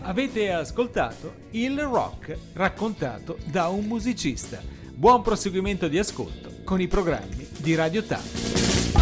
Avete ascoltato il rock raccontato da un musicista. Buon proseguimento di ascolto con i programmi di Radio Tausia.